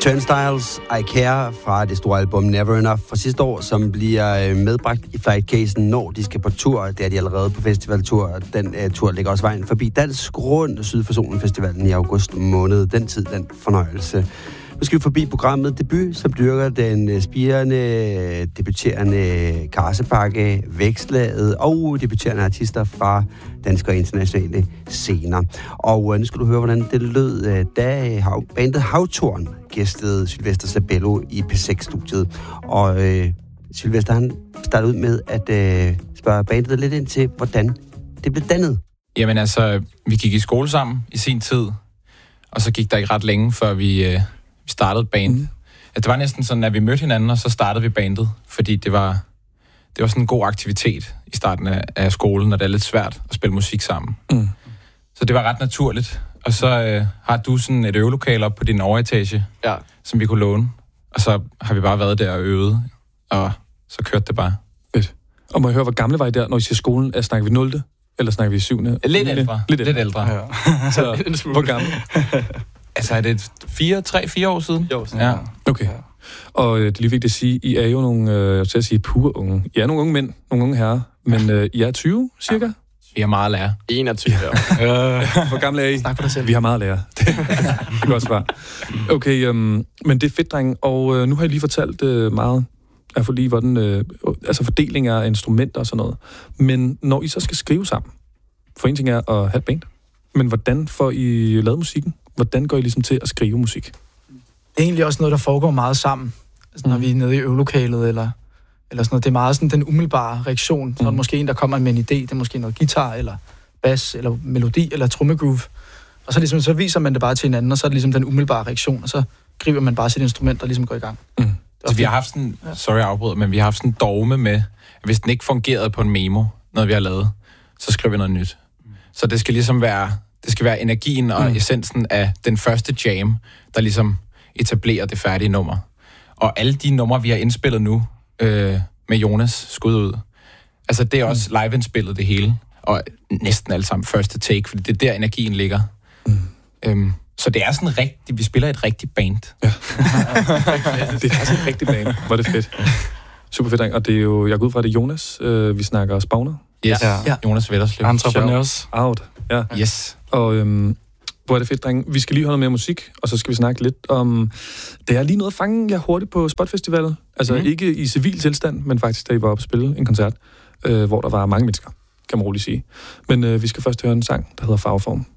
Turnstiles, I Care fra det store album Never Enough fra sidste år, som bliver medbragt i Flightcasen, når de skal på tur. Det er de allerede på festivaltur. Den tur ligger også vejen forbi Dansk Grund syd for Solen Festivalen i august måned. Den tid, den fornøjelse. Nu skal vi forbi programmet Debut, som dyrker den spirende, debuterende Karsebakke, Vækslaget og debuterende artister fra danske og internationale scener. Og nu skal du høre, hvordan det lød, da bandet Havtorn gæstede Sylvester Sabello i P6-studiet. Og Sylvester, han startede ud med at spørge bandet lidt ind til, hvordan det blev dannet. Jamen altså, vi gik i skole sammen i sin tid, og så gik der ikke ret længe, før vi startede band. Det var næsten sådan, at vi mødte hinanden, og så startede vi bandet, fordi det var sådan en god aktivitet i starten af skolen, og det er lidt svært at spille musik sammen. Så det var ret naturligt. Og så har du sådan et øvelokale op på din overetage, som vi kunne låne. Og så har vi bare været der og øvet, og så kørte det bare. Fedt. Og må jeg høre, hvor gamle var I der, når I siger skolen? Snakker vi 0. eller snakker vi 7. Lidt ældre. Lidt ældre. Ja. Så hvor gammel? Altså er det 3-4 år siden? Jo, sådan, ja. Okay. Og det er lige vigtigt at sige, I er jo nogle, jeg vil sige, pure unge. I er nogle unge mænd, nogle unge herrer, men I er 20 cirka? Vi har meget at lære. 21 år. Hvor gamle er I? Snak på dig selv. Vi har meget at lære. Det er godt svar. Okay, men det er fedt, drenge. Og nu har I lige fortalt meget af lige, hvordan fordeling af instrumenter og sådan noget. Men når I så skal skrive sammen, for en ting er at have et band, men hvordan får I lavet musikken? Hvordan går I ligesom til at skrive musik? Det er egentlig også noget, der foregår meget sammen. Altså, når vi er nede i øvelokalet, eller sådan noget. Det er meget sådan den umiddelbare reaktion. Så er der måske en, der kommer med en idé. Det er måske noget guitar, eller bas, eller melodi, eller trommegroove. Og så, ligesom, så viser man det bare til hinanden, og så er det ligesom den umiddelbare reaktion, og så griber man bare sit instrument, og ligesom går i gang. Så vi har haft sådan, sorry afbryder, men vi har haft sådan en dogme med, at hvis den ikke fungerede på en memo, noget vi har lavet, så skriver vi noget nyt. Så det skal ligesom være, energien og essensen af den første jam, der ligesom etablerer det færdige nummer. Og alle de numre, vi har indspillet nu, med Jonas skud ud, altså det er også live-indspillet det hele, og næsten alle sammen første take, fordi det er der energien ligger. Så det er sådan rigtigt, vi spiller et rigtigt band. Ja. Det er faktisk et rigtigt band. Hvor det fedt. Super fedt, og det er jo, jeg går ud fra, det er Jonas, vi snakker Spawner. Yes, ja. Jonas Vetterslev. Entrepreneurs. Out, ja. Yes. Og hvor er det fedt, drenge. Vi skal lige holde noget mere musik, og så skal vi snakke lidt om... Det er lige noget at fange jer hurtigt på Spot Festival. Altså ikke i civil tilstand, men faktisk da I var oppe at spille en koncert, hvor der var mange mennesker, kan man roligt sige. Men vi skal først høre en sang, der hedder Farveform.